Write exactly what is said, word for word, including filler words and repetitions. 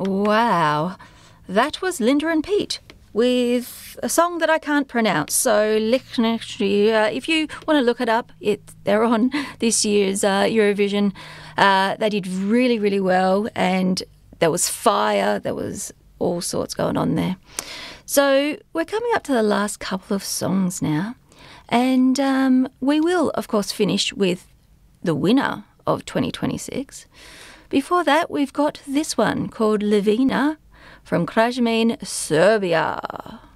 Wow. That was Linda and Pete with a song that I can't pronounce. So, uh, if you want to look it up, it, they're on this year's uh, Eurovision. Uh, they did really, really well, and there was fire. There was all sorts going on there. So we're coming up to the last couple of songs now, and um, we will, of course, finish with the winner of twenty twenty-six. Before that, we've got this one called Livina from Krajmin, Serbia.